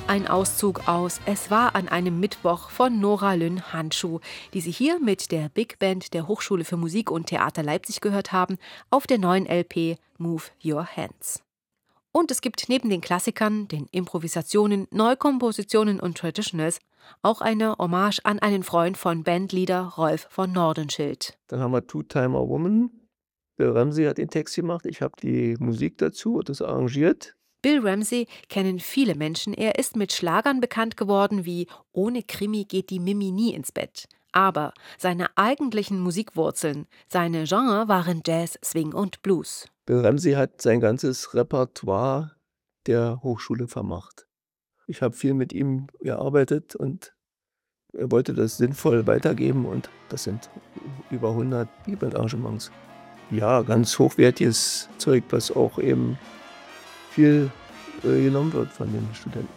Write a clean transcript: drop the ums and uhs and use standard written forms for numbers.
Ein Auszug aus Es war an einem Mittwoch von Nora Lynn Handschuh, die Sie hier mit der Big Band der Hochschule für Musik und Theater Leipzig gehört haben, auf der neuen LP Move Your Hands. Und es gibt neben den Klassikern, den Improvisationen, Neukompositionen und Traditionals auch eine Hommage an einen Freund von Bandleader Rolf von Nordenschild. Dann haben wir Two-Timer Woman. Bill Ramsey hat den Text gemacht, ich habe die Musik dazu und das arrangiert. Bill Ramsey kennen viele Menschen. Er ist mit Schlagern bekannt geworden wie Ohne Krimi geht die Mimi nie ins Bett. Aber seine eigentlichen Musikwurzeln, seine Genre waren Jazz, Swing und Blues. Bill Ramsey hat sein ganzes Repertoire der Hochschule vermacht. Ich habe viel mit ihm gearbeitet und er wollte das sinnvoll weitergeben und das sind über 100 Big Band Arrangements. Ja, ganz hochwertiges Zeug, was auch eben viel genommen wird von den Studenten.